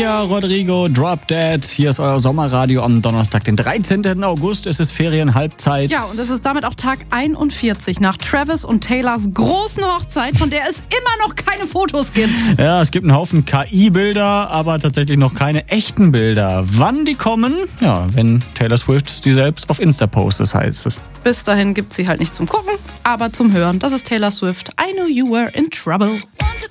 Olivia Rodrigo, Drop Dead. Hier ist euer Sommerradio am Donnerstag, den 13. August. Es ist Ferienhalbzeit. Ja, und es ist damit auch Tag 41 nach Travis und Taylors großen Hochzeit, von der es immer noch keine Fotos gibt. Ja, es gibt einen Haufen KI-Bilder, aber tatsächlich noch keine echten Bilder. Wann die kommen? Ja, wenn Taylor Swift sie selbst auf Insta postet, heißt es. Bis dahin gibt's sie halt nicht zum Gucken, aber zum Hören. Das ist Taylor Swift. I Knew You Were in Trouble.